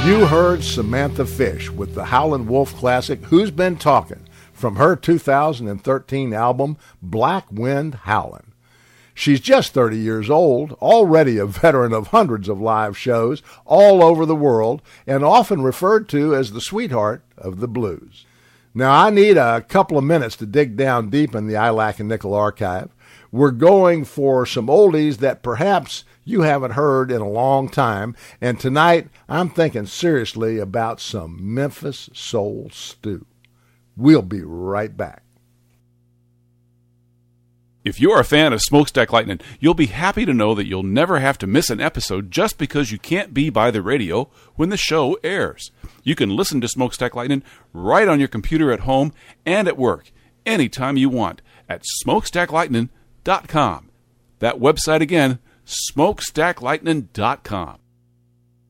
You heard Samantha Fish with the Howlin' Wolf classic, Who's Been Talking, from her 2013 album, Black Wind Howlin'. She's just 30 years old, already a veteran of hundreds of live shows all over the world, and often referred to as the sweetheart of the blues. Now, I need a couple of minutes to dig down deep in the ILAC and Nickel archive. We're going for some oldies that perhaps you haven't heard in a long time, and tonight I'm thinking seriously about some Memphis soul stew. We'll be right back. If you're a fan of Smokestack Lightning, you'll be happy to know that you'll never have to miss an episode just because you can't be by the radio when the show airs. You can listen to Smokestack Lightning right on your computer at home and at work, anytime you want, at smokestacklightning.com. That website again, smokestacklightning.com.